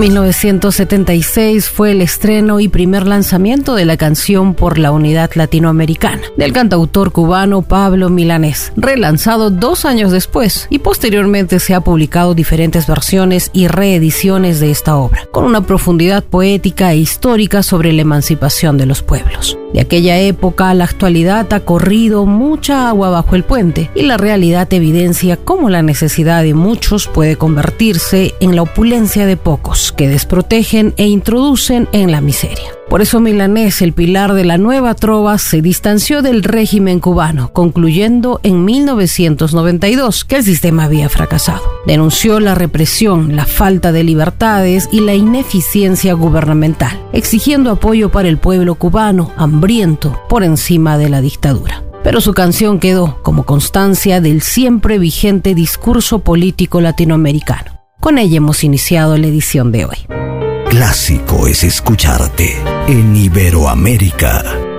1976 fue el estreno y primer lanzamiento de la canción Por la Unidad Latinoamericana, del cantautor cubano Pablo Milanés, relanzado 2 años después, y posteriormente se ha publicado diferentes versiones y reediciones de esta obra, con una profundidad poética e histórica sobre la emancipación de los pueblos. De aquella época a la actualidad ha corrido mucha agua bajo el puente, y la realidad evidencia cómo la necesidad de muchos puede convertirse en la opulencia de pocos, que desprotegen e introducen en la miseria. Por eso Milanés, el pilar de la nueva trova, se distanció del régimen cubano, concluyendo en 1992 que el sistema había fracasado. Denunció la represión, la falta de libertades y la ineficiencia gubernamental, exigiendo apoyo para el pueblo cubano, hambriento por encima de la dictadura. Pero su canción quedó como constancia del siempre vigente discurso político latinoamericano. Con ella hemos iniciado la edición de hoy. Clásico es escucharte en Iberoamérica.